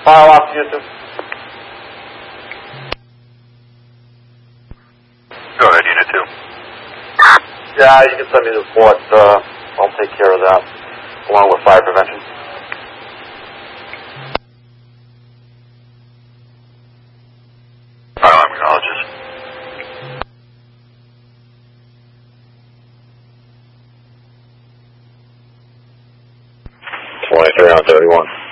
File off to Houston. Go ahead, Unit 2. Yeah, you can send me the report. I'll take care of that, along with fire prevention. Alarm acknowledges. 23 on 31.